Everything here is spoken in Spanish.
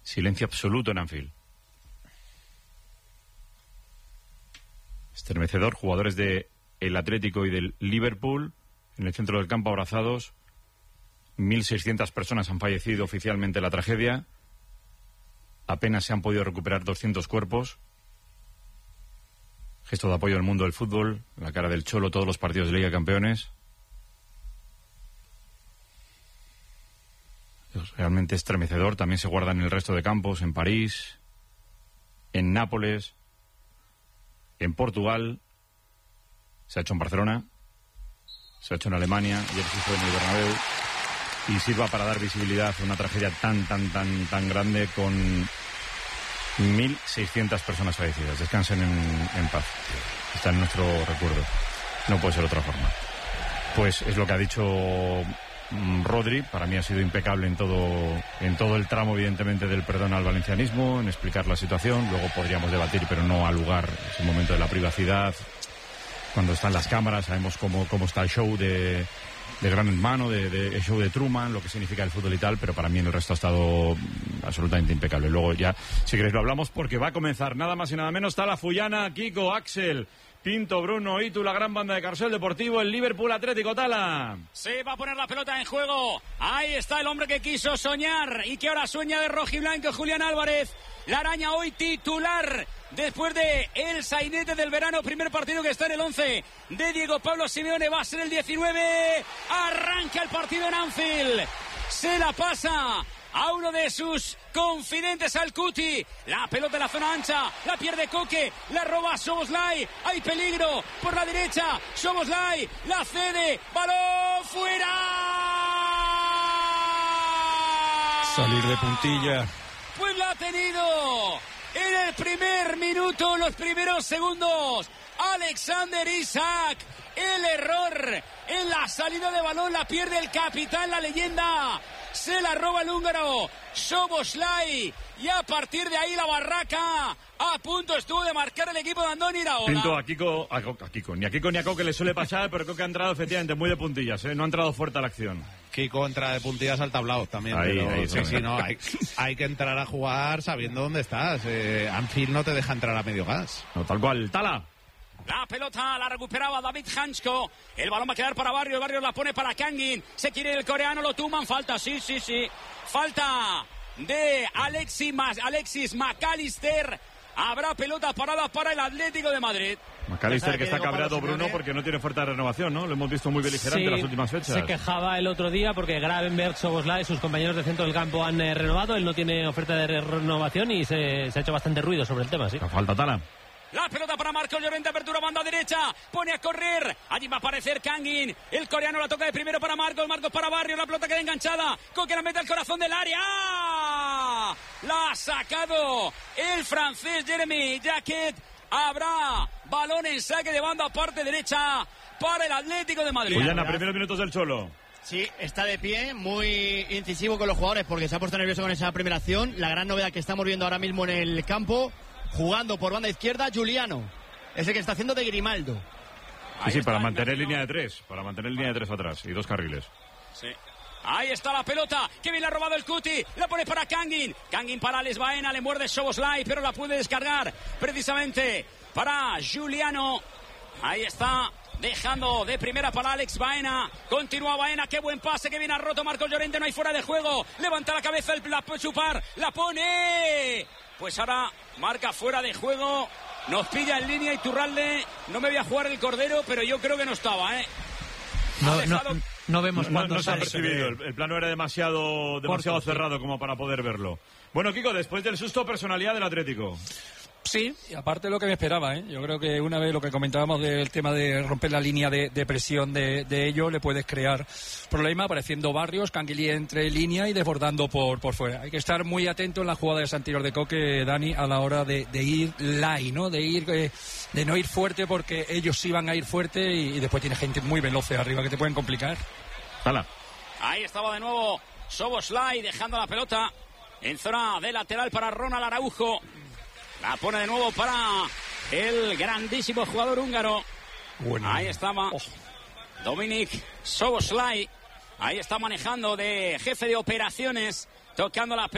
Silencio absoluto en Anfield. Estremecedor, jugadores de el Atlético y del Liverpool en el centro del campo abrazados. 1.600 personas han fallecido oficialmente en la tragedia. Apenas se han podido recuperar 200 cuerpos. Gesto de apoyo al mundo del fútbol, la cara del Cholo, todos los partidos de Liga de Campeones. Es realmente estremecedor. También se guarda en el resto de campos, en París, en Nápoles, en Portugal, se ha hecho en Barcelona, se ha hecho en Alemania, ayer se hizo en el Bernabéu, y sirva para dar visibilidad a una tragedia tan grande con 1.600 personas fallecidas. Descansen en paz. Está en nuestro recuerdo. No puede ser de otra forma. Pues es lo que ha dicho Rodri. Para mí ha sido impecable en todo el tramo, evidentemente, del perdón al valencianismo, en explicar la situación. Luego podríamos debatir, pero no al lugar. Es el momento de la privacidad. Cuando están las cámaras, sabemos cómo está el show de Gran Hermano, el show de Truman, lo que significa el fútbol y tal, pero para mí en el resto ha estado absolutamente impecable. Luego ya, si queréis, lo hablamos, porque va a comenzar nada más y nada menos. Está la Fullana, Kiko, Axel, Pinto, Bruno, Itu, la gran banda de Carrusel Deportivo, el Liverpool Atlético. Tala. Se va a poner la pelota en juego. Ahí está el hombre que quiso soñar y que ahora sueña de rojiblanco, Julián Álvarez. La araña hoy titular después de el sainete del verano. Primer partido que está en el 11 de Diego Pablo Simeone. Va a ser el 19. Arranca el partido en Anfield. Se la pasa a uno de sus confidentes, al Cuti. La pelota en la zona ancha, la pierde Coque, la roba Szoboszlai. Hay peligro por la derecha. Szoboszlai la cede, balón fuera. Salir de puntilla. Pues la ha tenido en el primer minuto, los primeros segundos. Alexander Isak. El error en la salida de balón la pierde el capitán, la leyenda. Se la roba el húngaro Szoboszlai, y a partir de ahí la barraca. A punto estuvo de marcar el equipo de Andoni Iraola. Pinto a Kiko, ni a Kiko ni a Coque le suele pasar, pero creo que ha entrado efectivamente muy de puntillas, ¿eh? No ha entrado fuerte a la acción. Kiko entra de puntillas al tablao también. Ahí, sí, no, hay que entrar a jugar sabiendo dónde estás. Anfield no te deja entrar a medio gas. No, tal cual. Tala. La pelota la recuperaba David Hansko. El balón va a quedar para Barrios. Barrios la pone para Kangin. Se quiere el coreano, lo tuman. Falta, sí. Falta de Alexis McAllister. Habrá pelota parada para el Atlético de Madrid. McAllister, que está cabreado, Bruno, porque no tiene oferta de renovación, ¿no? Lo hemos visto muy beligerante en las últimas fechas. Se quejaba el otro día porque Gravenberch, Szoboszlai, sus compañeros de centro del campo han renovado. Él no tiene oferta de renovación y se ha hecho bastante ruido sobre el tema, sí. Falta Tala. La pelota para Marcos Llorente, apertura banda derecha, pone a correr, allí va a aparecer Kangin, el coreano la toca de primero para Marcos para Barrios, la pelota queda enganchada, Coque la mete al corazón del área, la ha sacado el francés Jeremy Jacquet. Habrá balón en saque de banda parte derecha para el Atlético de Madrid. Juliana, primeros minutos del Cholo. Sí, está de pie, muy incisivo con los jugadores porque se ha puesto nervioso con esa primera acción. La gran novedad que estamos viendo ahora mismo en el campo, jugando por banda izquierda, Giuliano. Es el que está haciendo de Grimaldo. Sí, para mantener línea de tres. Para mantener línea de tres atrás y dos carriles. Sí. Ahí está la pelota. Que bien le ha robado el Cuti. La pone para Kangin. Kangin para Alex Baena. Le muerde Szoboszlai, pero la puede descargar precisamente para Giuliano. Ahí está. Dejando de primera para Alex Baena. Continúa Baena. Qué buen pase. Que bien ha roto Marcos Llorente. No hay fuera de juego. Levanta la cabeza. La puede chupar. La pone. Pues ahora marca fuera de juego. Nos pilla en línea Iturralde. No me voy a jugar el cordero, pero yo creo que no estaba, ¿eh? No vemos cuándo no se ha sale. percibido. El plano era demasiado cerrado como para poder verlo. Bueno, Kiko, después del susto, personalidad del Atlético. Sí, y aparte de lo que me esperaba, ¿eh? Yo creo que una vez lo que comentábamos del tema de romper la línea de presión de ellos, le puedes crear problemas apareciendo Barrios, Canguilí entre línea y desbordando por fuera. Hay que estar muy atento en las jugadas anteriores de Coque, Dani, a la hora de ir light, ¿no? De no ir fuerte, porque ellos sí van a ir fuerte y después tiene gente muy veloz arriba que te pueden complicar. ¡Hala! Ahí estaba de nuevo Szoboszlai dejando la pelota en zona de lateral para Ronald Araujo. La pone de nuevo para el grandísimo jugador húngaro. Bueno. Ahí estaba Dominik Szoboszlai. Ahí está manejando de jefe de operaciones, tocando la pelota.